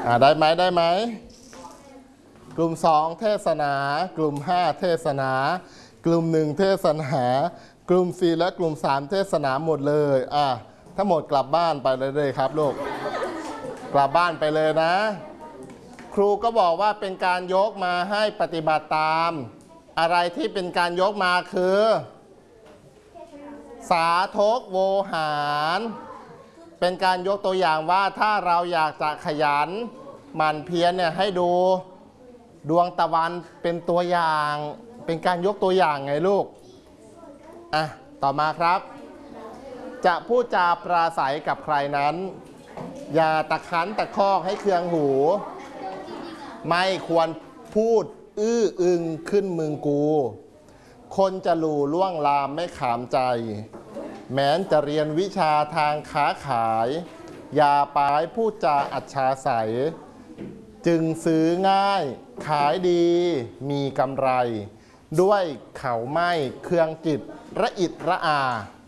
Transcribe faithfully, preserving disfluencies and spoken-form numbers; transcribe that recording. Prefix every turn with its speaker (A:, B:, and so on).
A: อ่าได้ไหมได้ไหมกลุ่มสองเทศนากลุ่มห้าเทศนากลุ่มหนึ่งเทศนากลุ่มสี่และกลุ่มสามเทศนาหมดเลยอ่ะทั้งหมดกลับบ้านไปเลยเลยครับลูกกลับบ้านไปเลยนะครูก็บอกว่าเป็นการยกมาให้ปฏิบัติตามอะไรที่เป็นการยกมาคือสาธกโวหารเป็นการยกตัวอย่างว่าถ้าเราอยากจะขยันหมั่นเพียรเนี่ยให้ดูดวงตะวันเป็นตัวอย่างเป็นการยกตัวอย่างไงลูกอ่ะต่อมาครับจะพูดจาปราศัยกับใครนั้นอย่าตะคั้นตะคอกให้เคืองหูไม่ควรพูดอื้ออึงขึ้นมึงกูคนจะหลู่ล่วงลามไม่ขามใจแม้นจะเรียนวิชาทางค้าขายอย่าปายพูดจาอัจฉาใสจึงซื้อง่ายขายดีมีกำไรด้วยเขาไม่เครื่องจิตระอิดระอา